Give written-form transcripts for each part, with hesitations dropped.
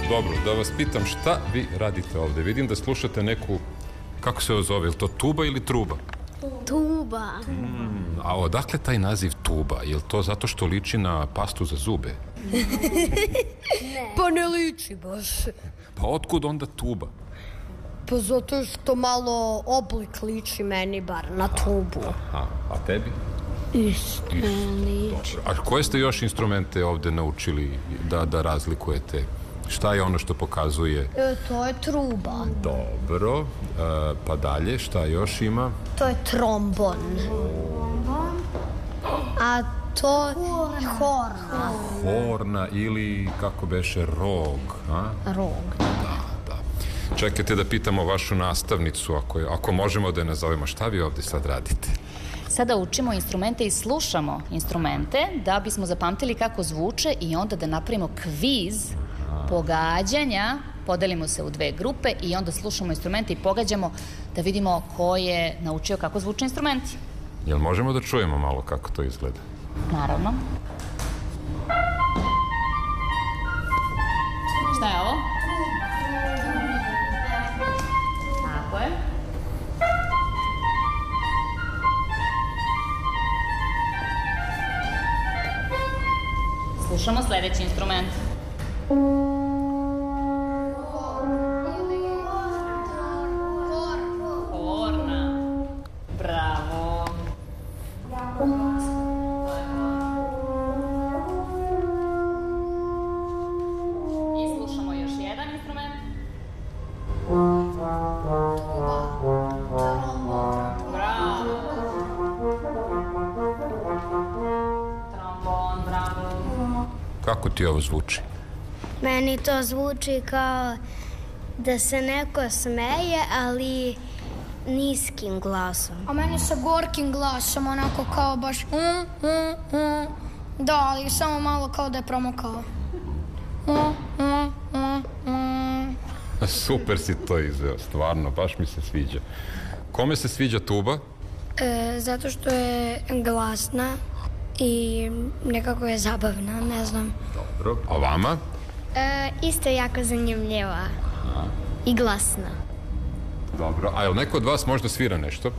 Dobro, da vas pitam šta vi radite ovde? Vidim da slušate neku, kako se ovo zove, je li to tuba ili truba? Tuba. A odakle taj naziv tuba? Je li to zato što liči na pastu za zube? Pa ne liči baš. Pa otkud onda tuba? Pa zato što malo oblik liči meni bar na tubu. Aha, a tebi? Isto liči. A koje ste još instrumente ovde naučili da razlikujete? Šta je ono što pokazuje? To je truba. Dobro, pa dalje, šta još ima? To je trombon. A to je horna. Horna ili, kako beše, rog, a? Rog. Da. Čekajte da pitamo vašu nastavnicu, ako možemo da je nazovemo. Šta vi ovde sad radite? Sada učimo instrumente i slušamo instrumente da bismo zapamtili kako zvuče i onda da napravimo kviz pogađanja, podelimo se u dve grupe i onda slušamo instrumente i pogađamo da vidimo ko je naučio kako zvuče instrumenti. Jel možemo da čujemo malo kako to izgleda? Naravno. Šta je ovo? Tako je. Slušamo sledeći instrument. Horna. Bravo. I slušamo još jedan instrument. Bravo. Trombon, bravo. Kako ti ovo zvuči? Meni to zvuči kao da se neko smeje, ali niskim glasom. A meni sa gorkim glasom, onako kao baš Da, ali samo malo kao da je promokao. Super si to izveo, stvarno, baš mi se sviđa. Kome se sviđa tuba? Zato što je glasna i nekako je zabavna, ne znam. Dobro. A vama? Isto jako zanimljiva. I glasna. Dobro. A je li neko od vas možda svira nešto?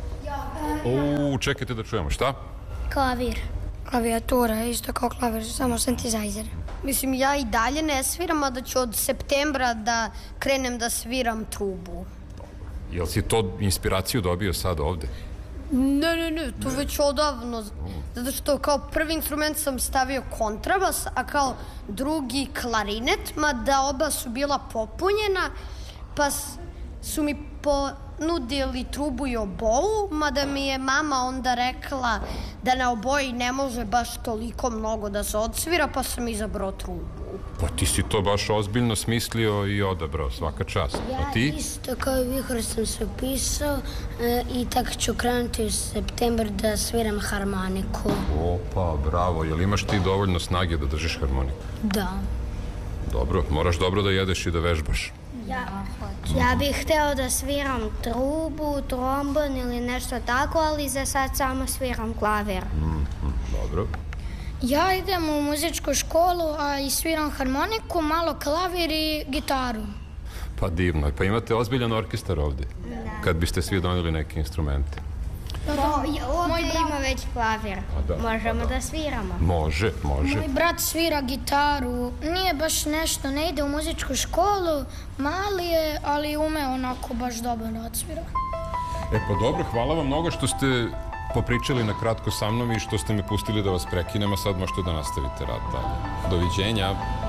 Čekajte da čujemo. Šta? Klavir. Klavijatura, isto kao klavir, samo sintezajzer. Mislim, ja i dalje ne sviram, a da ću od septembra da krenem da sviram trubu. Jel si to inspiraciju dobio sad ovde? Ne, to već odavno. Zato što kao prvi instrument sam stavio kontrabas, a kao drugi klarinet, mada oba su bila popunjena, pa su mi ponudili trubu i obou, mada mi je mama onda rekla da na oboji ne može baš toliko mnogo da se odsvira, pa sam izabrao trubu. Pa ti si to baš ozbiljno smislio i odabrao, svaka čast. A ti? Ja isto kao i vihor sam se upisao i tako ću krenuti u september da sviram harmoniku. Opa, bravo. Jel imaš ti dovoljno snage da držiš harmoniku? Da. Dobro, moraš dobro da jedeš i da vežbaš. Ja bih hteo da sviram trubu, trombon ili nešto tako, ali za sad samo sviram klavir. Dobro. Ja idem u muzičku školu, a i sviram harmoniku, malo klavir i gitaru. Pa divno. Pa imate ozbiljan orkestar ovde? Kad biste svi doneli neke instrumente. Ovdje ima već klavir. Možemo da sviramo. Može. Moj brat svira gitaru, nije baš nešto, ne ide u muzičku školu, mali je, ali ume onako baš dobro da odsvira. Pa dobro, hvala vam mnogo što ste popričali na kratko sa mnom i što ste me pustili da vas prekinem, a sad možete da nastavite rad dalje. Doviđenja.